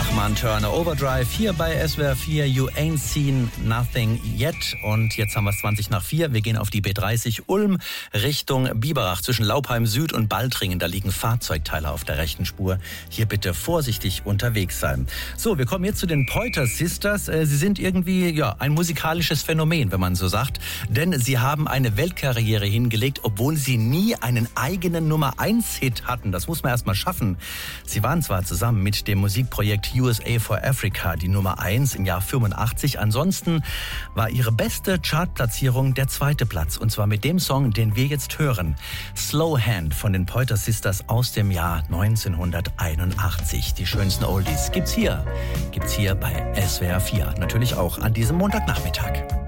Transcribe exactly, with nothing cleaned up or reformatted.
Bachmann Turner Overdrive hier bei S W R vier. You ain't seen nothing yet. Und jetzt haben wir es zwanzig nach vier. Wir gehen auf die B dreißig Ulm Richtung Biberach zwischen Laupheim Süd und Baltringen. Da liegen Fahrzeugteile auf der rechten Spur. Hier bitte vorsichtig unterwegs sein. So, wir kommen jetzt zu den Pointer Sisters. Sie sind irgendwie ja ein musikalisches Phänomen, wenn man so sagt. Denn sie haben eine Weltkarriere hingelegt, obwohl sie nie einen eigenen Nummer eins Hit hatten. Das muss man erst mal schaffen. Sie waren zwar zusammen mit dem Musikprojekt U S A for Africa die Nummer eins im Jahr fünfundachtzig. Ansonsten war ihre beste Chartplatzierung der zweite Platz. Und zwar mit dem Song, den wir jetzt hören. Slow Hand von den Pointer Sisters aus dem Jahr neunzehnhunderteinundachtzig. Die schönsten Oldies gibt's hier. Gibt's hier bei S W R vier. Natürlich auch an diesem Montagnachmittag.